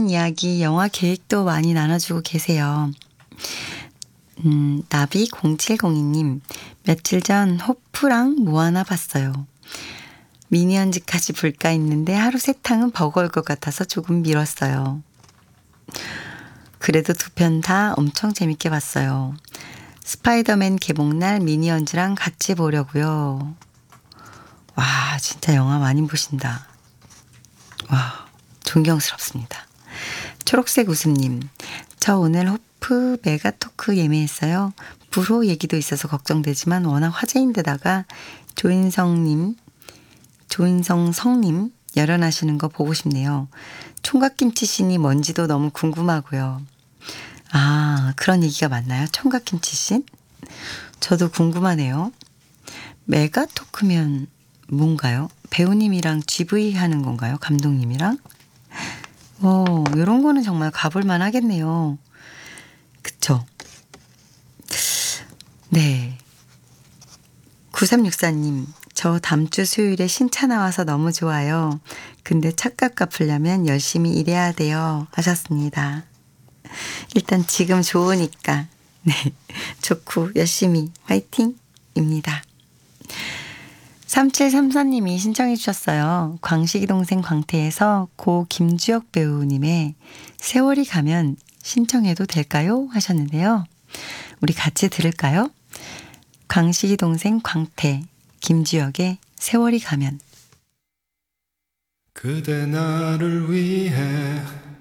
사연 이야기, 영화 계획도 많이 나눠주고 계세요. 나비0702님, 며칠 전 호프랑 모아나 봤어요. 미니언즈까지 볼까 했는데 하루 세 탕은 버거울 것 같아서 조금 미뤘어요. 그래도 두 편 다 엄청 재밌게 봤어요. 스파이더맨 개봉날 미니언즈랑 같이 보려고요. 와, 진짜 영화 많이 보신다. 와, 존경스럽습니다. 초록색 웃음님, 저 오늘 호프 메가토크 예매했어요. 불호 얘기도 있어서 걱정되지만 워낙 화제인 데다가 조인성 성님 열연하시는 거 보고 싶네요. 총각김치씬이 뭔지도 너무 궁금하고요. 아, 그런 얘기가 맞나요? 총각김치씬? 저도 궁금하네요. 메가토크면 뭔가요? 배우님이랑 GV 하는 건가요? 감독님이랑? 이런 거는 정말 가볼만 하겠네요. 그쵸? 네. 9364님, 저 다음 주 수요일에 신차 나와서 너무 좋아요. 근데 차값 갚으려면 열심히 일해야 돼요. 하셨습니다. 일단 지금 좋으니까, 네. 좋고 열심히 화이팅입니다. 3734님이 신청해 주셨어요. 광식이 동생 광태에서 고 김주혁 배우님의 세월이 가면 신청해도 될까요? 하셨는데요. 우리 같이 들을까요? 광식이 동생 광태, 김주혁의 세월이 가면. 그대 나를 위해